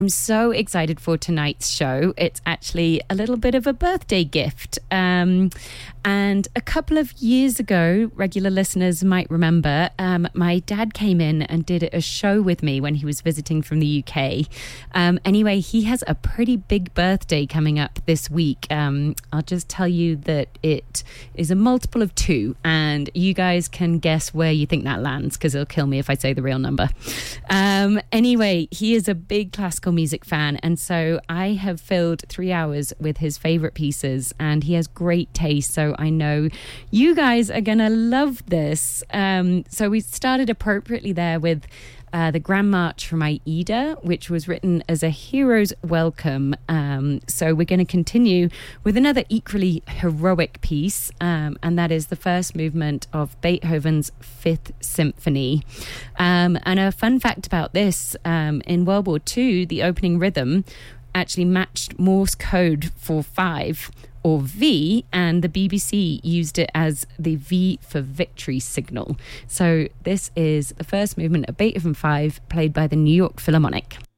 I'm so excited for tonight's show. It's actually a little bit of a birthday gift. And a couple of years ago, regular listeners might remember, my dad came in and did a show with me when he was visiting from the UK. Anyway, he has a pretty big birthday coming up this week. I'll just tell you that it is a multiple of 2, and you guys can guess where you think that lands, because it'll kill me if I say the real number. Anyway, he is a big classical music fan, and so I have filled 3 hours with his favourite pieces, and he has great taste, so I know you guys are gonna love this. So we started appropriately there with the Grand March from Aida, which was written as a hero's welcome. So we're going to continue with another equally heroic piece, and that is the first movement of Beethoven's Fifth Symphony. And a fun fact about this, in World War II, the opening rhythm actually matched Morse code for 5, or V, and the BBC used it as the V for victory signal. So this is the first movement of Beethoven 5, played by the New York Philharmonic.